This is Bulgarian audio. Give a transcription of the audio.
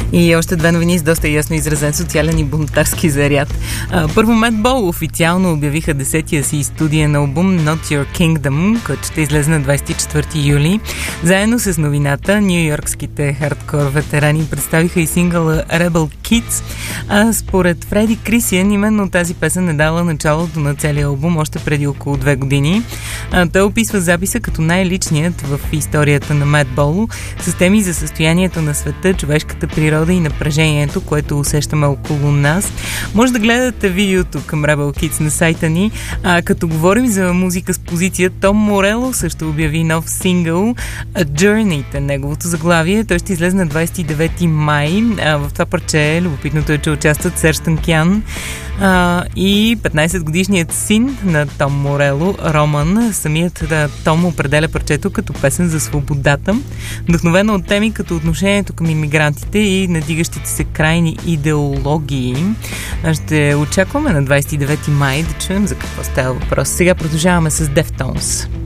И още две новини с доста ясно изразен социален и бунтарски заряд. Първо, Madball официално обявиха 10-тия си студиен албум Not Your Kingdom, който ще излезе на 24 юли. Заедно с новината, нюйоркските хардкор ветерани представиха и сингъла Rebel Kids. Според Фреди Крисиан, именно тази песен е дала началото на целия албум още преди около 2 години. Той описва записа като най-личният в историята на Madball, с теми за състоянието на света, човешката природа и напрежението, което усещаме около нас. Може да гледате видеото към Rebel Kids на сайта ни. Като говорим за музика с позиция, Том Морело също обяви нов сингъл A Journey, неговото заглавие. Той ще излезе на 29 май. В това парче любопитното е, че участват Серж Танкян и 15-годишният син на Том Морело, Роман. Самият Том определя парчето като песен за свободата, вдъхновено от теми като отношението към имигрантите и надигащите се крайни идеологии. Ще очакваме на 29 май да чуем за какво става въпрос. Сега продължаваме с Deftones.